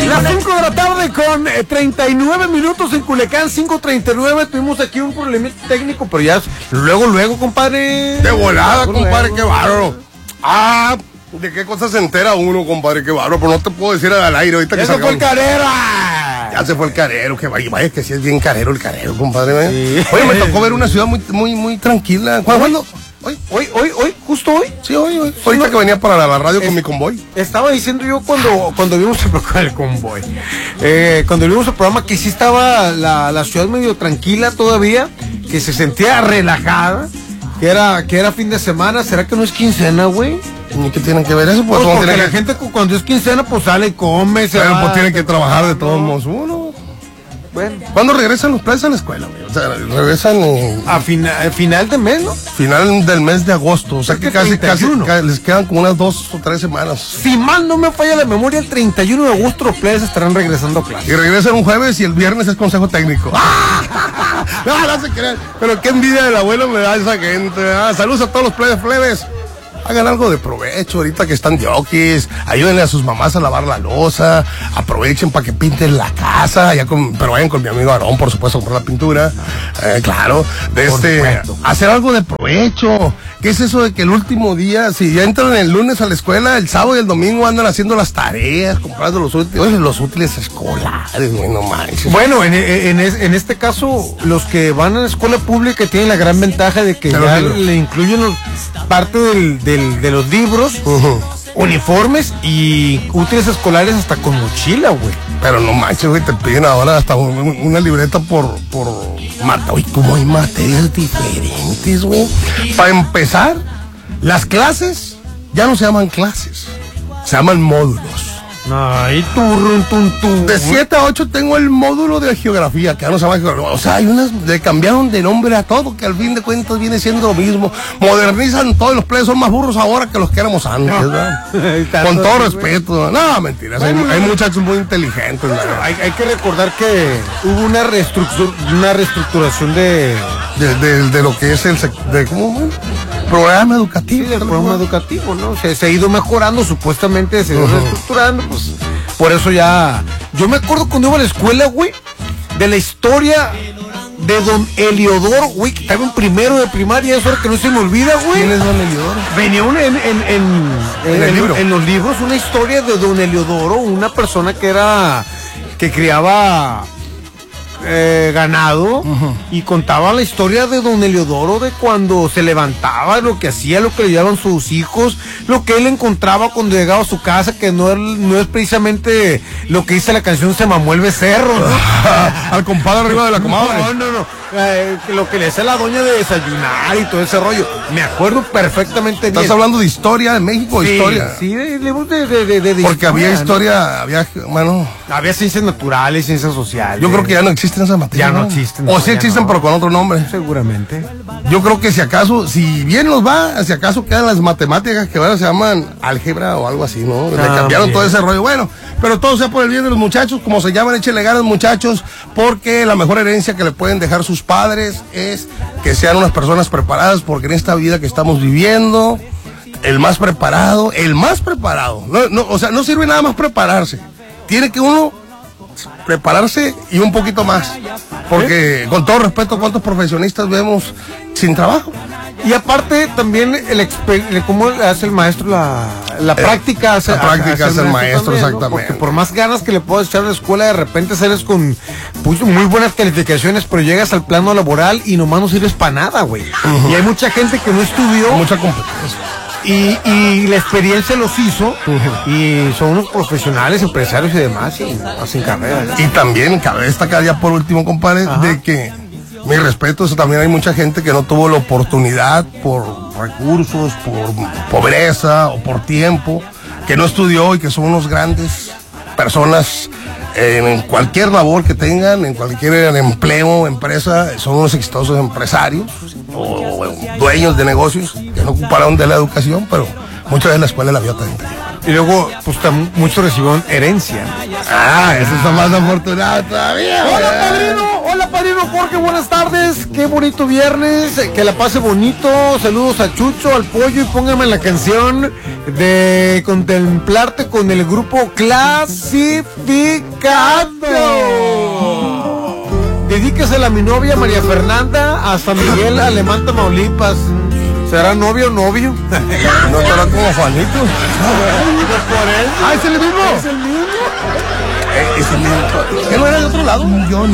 Las 5 de la tarde con 39 minutos en Culiacán, 5:39. Tuvimos aquí un problemita técnico, pero ya luego, compadre. De volada, compadre, qué bárbaro. ¿De qué cosas se entera uno, compadre? Qué bárbaro, pero no te puedo decir al aire ahorita que se fue el carero. Ya se fue el carero, que vaya que sí es bien carero el carero, compadre. Sí. Oye, me tocó ver una ciudad muy tranquila. ¿Cuándo? Hoy, justo hoy. Sí, hoy. Ahorita que venía para la radio con mi convoy. Estaba diciendo yo cuando vimos el convoy. Cuando vimos el programa que sí estaba la ciudad medio tranquila todavía, que se sentía relajada, que era fin de semana. ¿Será que no es quincena, güey? ¿Y qué tienen que ver eso? Pues porque la gente cuando es quincena pues sale y come, se va. Pues tienen que trabajar de todos modos uno. Bueno. ¿Cuándo regresan los planes a la escuela, güey? O sea, regresan a final de mes, ¿no? Final del mes de agosto. O sea que casi les quedan como unas 2 o 3 semanas. Si mal no me falla la memoria, el 31 de agosto los planes estarán regresando a clase. Y regresan un jueves y el viernes es consejo técnico. No se crean. Pero qué envidia del abuelo me da esa gente. Saludos a todos los plebes. Hagan algo de provecho ahorita que están jockeys, ayúdenle a sus mamás a lavar la loza, aprovechen para que pinten la casa, pero vayan con mi amigo Aarón, por supuesto, a comprar la pintura, claro, hacer algo de provecho. ¿Qué es eso de que el último día, si ya entran el lunes a la escuela, el sábado y el domingo andan haciendo las tareas, comprando los útiles escolares, güey, no manches? Bueno, en este caso, los que van a la escuela pública tienen la gran ventaja de que ya le incluyen parte de los libros, uniformes y útiles escolares hasta con mochila, güey. Pero no manches, güey, te piden ahora hasta una libreta por mata. Uy, ¿cómo hay materias diferentes, güey? Para empezar, las clases ya no se llaman clases, se llaman módulos. Ay, De 7 a 8 tengo el módulo de geografía, que ya no se llama geografía. O sea, hay unas, le cambiaron de nombre a todo, que al fin de cuentas viene siendo lo mismo. Modernizan todos, los plebes son más burros ahora que los que éramos antes, ¿verdad? Con todo respeto. No, mentiras, bueno, hay muchachos muy inteligentes, ¿verdad? Hay que recordar que hubo una reestructuración de lo que es ¿cómo? Programa educativo. Sí, el programa educativo, ¿no? Se ha ido mejorando, supuestamente se ha ido reestructurando, pues por eso ya. Yo me acuerdo cuando iba a la escuela, güey, de la historia de don Heliodoro, güey, que estaba en primero de primaria, eso es que no se me olvida, güey. ¿Quién es don Heliodoro? Venía en los libros una historia de don Heliodoro, una persona que criaba ganado, y contaba la historia de don Heliodoro, de cuando se levantaba, lo que hacía, lo que le llevaban sus hijos, lo que él encontraba cuando llegaba a su casa, que no es precisamente lo que dice la canción Se mamó el becerro, ¿no? Al compadre arriba de la comadre. No. Lo que le hacía la doña de desayunar y todo ese rollo. Me acuerdo perfectamente bien. ¿Estás hablando de historia de México? Sí, historia. Sí, de porque había historia, ¿no? Había ciencias naturales, ciencias sociales. Yo creo que ya no existen esas materias. Ya no existen. O sí existen, pero con otro nombre. Seguramente. Yo creo que si bien nos va, si acaso quedan las matemáticas que ahora se llaman álgebra o algo así, ¿no? Le cambiaron todo ese rollo. Bueno, pero todo sea por el bien de los muchachos, como se llaman, échenle ganas, muchachos, porque la mejor herencia que le pueden dejar sus padres es que sean unas personas preparadas, porque en esta vida que estamos viviendo, el más preparado, o sea, no sirve nada más prepararse, tiene que uno prepararse y un poquito más, porque con todo respeto, ¿cuántos profesionistas vemos sin trabajo? Y aparte también cómo hace el maestro la práctica. Hace el maestro también, exactamente. ¿No? Porque por más ganas que le puedas echar a la escuela, de repente sales con muy buenas calificaciones, pero llegas al plano laboral y nomás no sirves para nada, güey. Y hay mucha gente que no estudió. Mucha competencia. Y la experiencia los hizo, y son unos profesionales, empresarios y demás, y hacen carreras. Y también cabe destacar ya por último, compadre, de que mis respetos, también hay mucha gente que no tuvo la oportunidad por recursos, por pobreza o por tiempo, que no estudió y que son unos grandes personas en cualquier labor que tengan, en cualquier empleo, empresa, son unos exitosos empresarios o dueños de negocios que no ocuparon de la educación, pero muchas de la escuela la vio también. Y luego, pues muchos recibieron herencia. Eso está más afortunado todavía. Hola padrino Jorge, buenas tardes. Qué bonito viernes, que la pase bonito. Saludos a Chucho, al Pollo, y póngame la canción de contemplarte con el grupo Clasificado. Dedíquesela a mi novia María Fernanda a San Miguel Alemán, Tamaulipas. ¿Será novio o novio? No estará como Juanito. ¿Es el mismo? ¿Es el mismo? ¿Qué no era de otro lado? Yo no